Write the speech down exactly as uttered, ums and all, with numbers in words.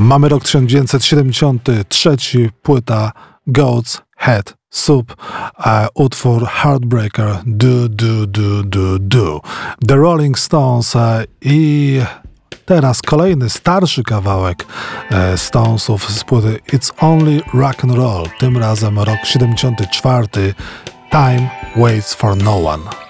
Mamy rok tysiąc dziewięćset siedemdziesiąty trzeci, płyta Goat's Head Soup, e, utwór Heartbreaker, Do, Do, Do, Do, Do. The Rolling Stones e, i teraz kolejny starszy kawałek e, Stonesów z płyty It's Only Rock and Roll, tym razem rok siedemdziesiąty czwarty, Time Waits for No One.